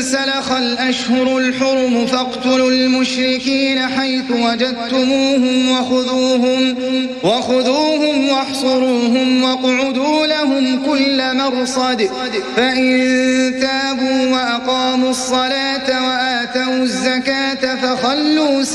انسلخ الأشهر الحرم فاقتلوا المشركين حيث وجدتموهم وخذوهم واحصروهم واقعدوا لهم كل مرصد فإن تابوا وأقاموا الصلاة وآتوا الزكاة فخلوا